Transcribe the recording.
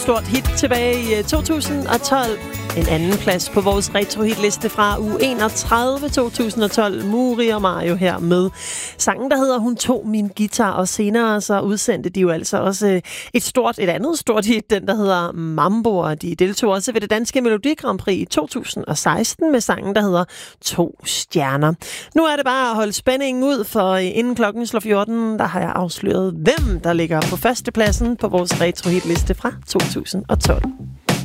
Stort hit tilbage i 2012. En anden plads på vores retro-hitliste fra uge 31 2012. Muri og Mario her med sangen, der hedder Hun tog min guitar. Og senere så udsendte de jo altså også et andet stort hit, den der hedder Mambo. Og de deltog også ved det danske Melodi Grand Prix i 2016 med sangen, der hedder 2 stjerner. Nu er det bare at holde spændingen ud, for inden klokken slår 14, der har jeg afsløret, hvem der ligger på førstepladsen på vores retro-hitliste fra 2012.